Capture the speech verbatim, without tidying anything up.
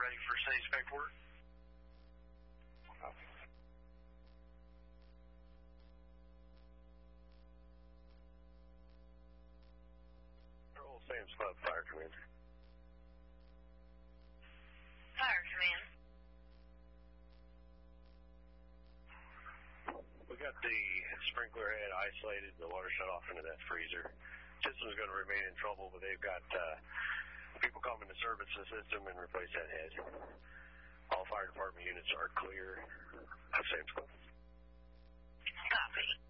ready for Sadie's paperwork. Copy. Roll Sam's Club, Fire Command. Fire Command. We got the sprinkler head isolated, the water shut off into that freezer. System's going to remain in trouble, but they've got uh, people coming to service the system and replace that head. All fire department units are clear of Sam's Club. Copy.